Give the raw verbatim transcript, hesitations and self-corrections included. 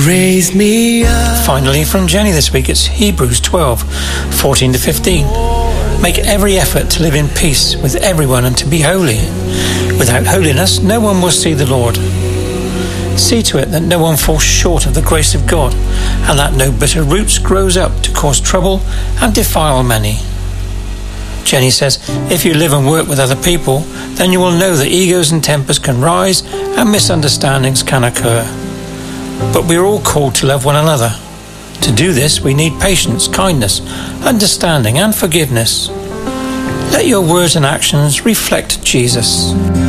Raise me up. Finally, from Jenny this week, it's Hebrews twelve, fourteen to fifteen. Make every effort to live in peace with everyone and to be holy. Without holiness, no one will see the Lord. See to it that no one falls short of the grace of God, and that no bitter roots grows up to cause trouble and defile many. Jenny says, if you live and work with other people, then you will know that egos and tempers can rise and misunderstandings can occur. But we are all called to love one another. To do this, we need patience, kindness, understanding and forgiveness. Let your words and actions reflect Jesus.